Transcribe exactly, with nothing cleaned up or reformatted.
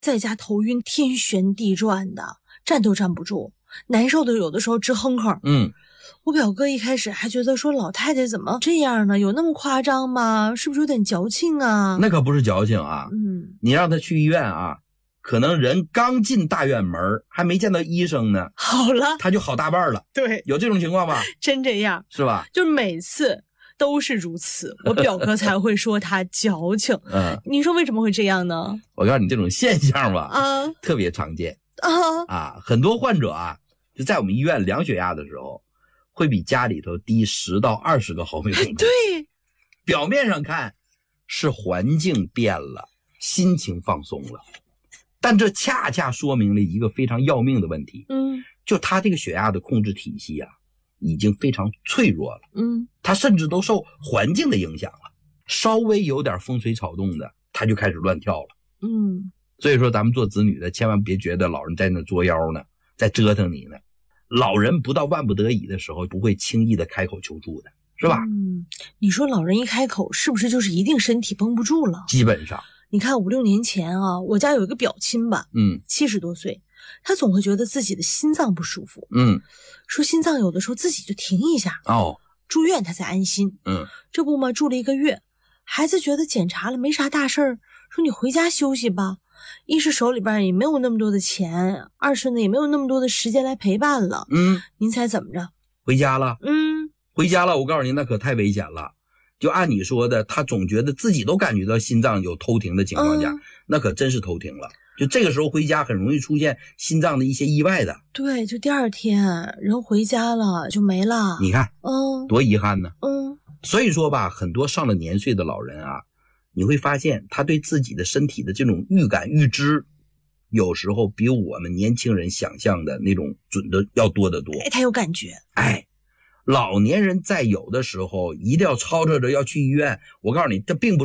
在家头晕天旋地转的，站都站不住，难受的有的时候直哼哼。 嗯， 我表哥一开始还觉得说老太太怎么这样呢？有那么夸张吗？是不是有点矫情啊？ 那可不是矫情啊。 嗯， 你让他去医院啊，可能人刚进大院门还没见到医生呢， 好了， 他就好大半了。 对， 有这种情况吧？ 真这样， 是吧？ 就是每次都是如此，我表哥才会说他矫情。 嗯， 你说为什么会这样呢？ 我告诉你，这种现象吧， 啊特别常见啊啊。很多患者啊，就在我们医院量血压的时候，会比家里头低十到二十个毫米汞柱。 对， 表面上看是环境变了，心情放松了，但这恰恰说明了一个非常要命的问题。 嗯， 就他这个血压的控制体系啊，已经非常脆弱了。 嗯， 他甚至都受环境的影响了，稍微有点风吹草动的，他就开始乱跳了。 嗯， 所以说咱们做子女的千万别觉得老人在那作妖呢，在折腾你呢。老人不到万不得已的时候，不会轻易的开口求助的，是吧？ 嗯，你说老人一开口，是不是就是一定身体绷不住了？ 基本上， 你看五六年前啊，我家有一个表亲吧， 嗯， 七十多岁，他总会觉得自己的心脏不舒服， 嗯， 说心脏有的时候自己就停一下， 哦， 住院他才安心。 嗯， 这不嘛，住了一个月，孩子觉得检查了没啥大事儿，说你回家休息吧。一是手里边也没有那么多的钱，二是呢也没有那么多的时间来陪伴了。 嗯， 您猜怎么着？ 回家了。 嗯， 回家了，我告诉你，那可太危险了。就按你说的，他总觉得自己都感觉到心脏有偷停的情况下， 嗯、 那可真是偷停了。就这个时候回家很容易出现心脏的一些意外的。 对，就第二天人回家了就没了。 你看， 嗯， 多遗憾呢。 嗯， 所以说吧，很多上了年岁的老人啊，你会发现他对自己的身体的这种预感预知，有时候比我们年轻人想象的那种准的要多得多。 哎，他有感觉。 哎，老年人在有的时候一定要吵吵着要去医院，我告诉你，这并不